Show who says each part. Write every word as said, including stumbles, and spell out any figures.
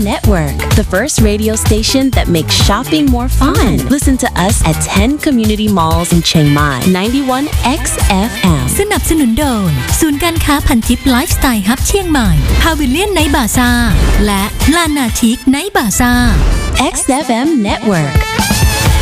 Speaker 1: Network, the first radio station that makes shopping more fun. Listen to us at ten community malls in Chiang Mai, ninety-one X F M.
Speaker 2: สนับสนุนโดยศูนย์การค้าพันทิปไลฟ์สไตล์ฮับเชียงใหม่พาวิเลียนไนท์บาซ่าและลานาชิกไนท์บาซ่า
Speaker 1: X F M Network